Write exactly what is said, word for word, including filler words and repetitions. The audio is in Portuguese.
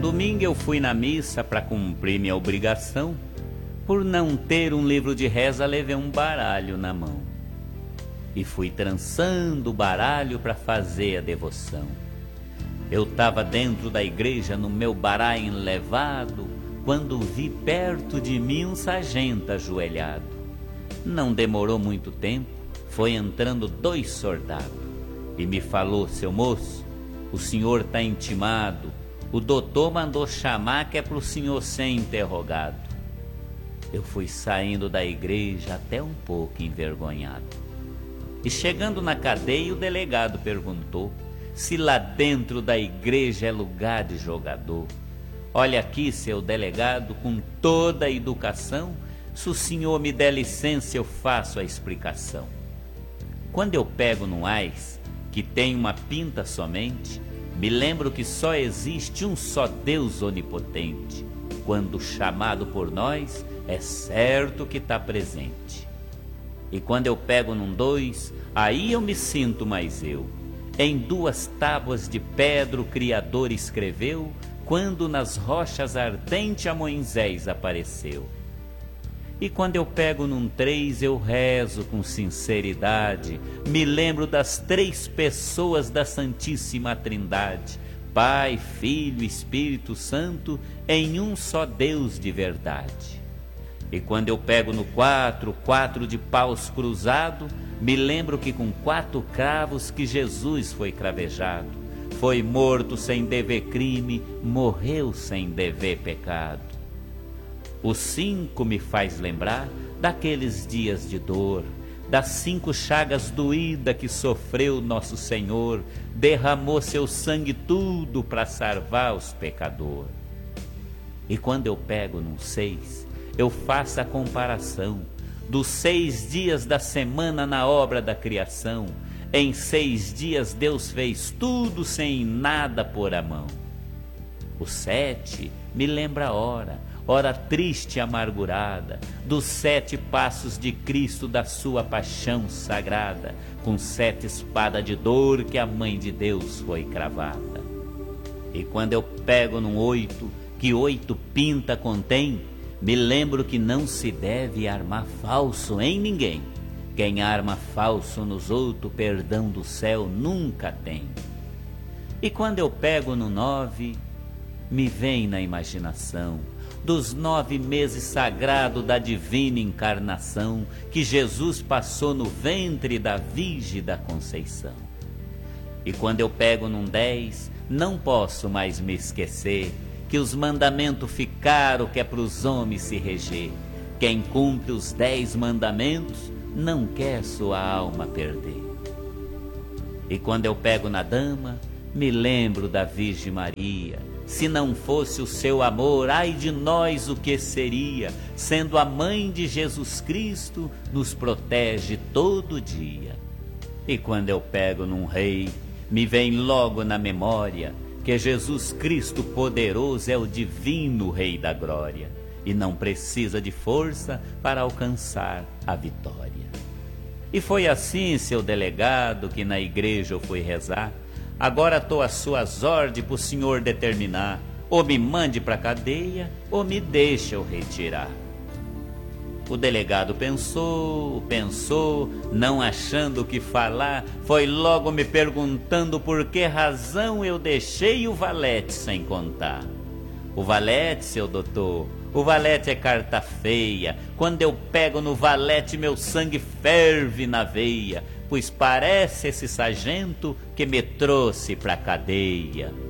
domingo eu fui na missa para cumprir minha obrigação. Por não ter um livro de reza, levei um baralho na mão. E fui trançando o baralho para fazer a devoção. Eu tava dentro da igreja no meu baralho enlevado, quando vi perto de mim um sargento ajoelhado. Não demorou muito tempo, foi entrando dois soldados. E me falou: seu moço, o senhor tá intimado, o doutor mandou chamar que é pro senhor ser interrogado. Eu fui saindo da igreja até um pouco envergonhado. E chegando na cadeia, o delegado perguntou se lá dentro da igreja é lugar de jogador. Olha aqui, seu delegado, com toda a educação, se o senhor me der licença, eu faço a explicação. Quando eu pego num ás que tem uma pinta somente, me lembro que só existe um só Deus onipotente. Quando chamado por nós, é certo que está presente. E quando eu pego num dois, aí eu me sinto mais eu. Em duas tábuas de pedra o Criador escreveu, quando nas rochas ardente a Moisés apareceu. E quando eu pego num três, eu rezo com sinceridade, me lembro das três pessoas da Santíssima Trindade, Pai, Filho e Espírito Santo, em um só Deus de verdade. E quando eu pego no quatro, quatro de paus cruzado, me lembro que com quatro cravos que Jesus foi cravejado, foi morto sem dever crime, morreu sem dever pecado. O cinco me faz lembrar daqueles dias de dor, das cinco chagas doídas que sofreu nosso Senhor, derramou seu sangue tudo para salvar os pecadores. E quando eu pego num seis, eu faço a comparação dos seis dias da semana na obra da criação. Em seis dias Deus fez tudo sem nada pôr a mão. O sete me lembra a hora, hora triste e amargurada, dos sete passos de Cristo, da sua paixão sagrada, com sete espadas de dor que a mãe de Deus foi cravada. E quando eu pego num oito, que oito pinta contém, me lembro que não se deve armar falso em ninguém. Quem arma falso nos outros, perdão do céu nunca tem. E quando eu pego no nove, me vem na imaginação dos nove meses sagrados da divina encarnação, que Jesus passou no ventre da Virgem da Conceição. E quando eu pego num dez, não posso mais me esquecer que os mandamentos ficaram, que é pros homens se reger. Quem cumpre os dez mandamentos não quer sua alma perder. E quando eu pego na dama, me lembro da Virgem Maria. Se não fosse o seu amor, ai de nós o que seria? Sendo a mãe de Jesus Cristo, nos protege todo dia. E quando eu pego num rei, me vem logo na memória que Jesus Cristo poderoso é o divino Rei da glória, e não precisa de força para alcançar a vitória. E foi assim, seu delegado, que na igreja eu fui rezar. Agora tô às suas ordens pro senhor determinar, ou me mande pra cadeia, ou me deixa eu retirar. O delegado pensou, pensou, não achando o que falar, foi logo me perguntando por que razão eu deixei o valete sem contar. O valete, seu doutor, o valete é carta feia. Quando eu pego no valete, meu sangue ferve na veia, pois parece esse sargento que me trouxe pra cadeia.